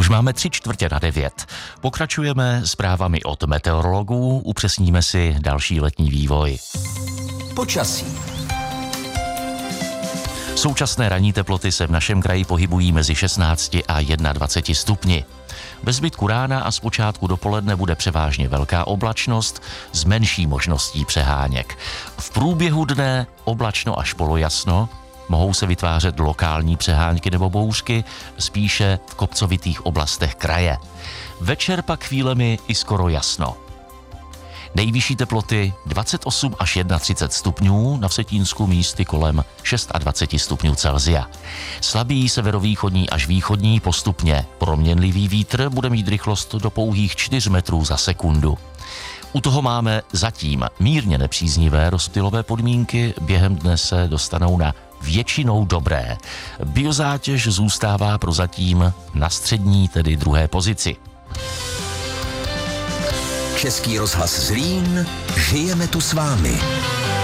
máme 8:45. Pokračujeme zprávami od meteorologů, upřesníme si další letní vývoj. Počasí. Současné ranní teploty se v našem kraji pohybují mezi 16 a 21 stupni. Ve zbytku rána a zpočátku dopoledne bude převážně velká oblačnost s menší možností přeháněk. V průběhu dne oblačno až polojasno, mohou se vytvářet lokální přehánky nebo bouřky, spíše v kopcovitých oblastech kraje. Večer pak chvílemi i skoro jasno. Nejvyšší teploty 28 až 31 stupňů, na Vsetínsku místy kolem 26 stupňů Celsia. Slabý severovýchodní až východní postupně proměnlivý vítr bude mít rychlost do pouhých 4 metrů za sekundu. U toho máme zatím mírně nepříznivé rozptylové podmínky, během dne se dostanou na většinou dobré. Biozátěž zůstává prozatím na střední, tedy druhé pozici. Český rozhlas Zlín, žijeme tu s vámi.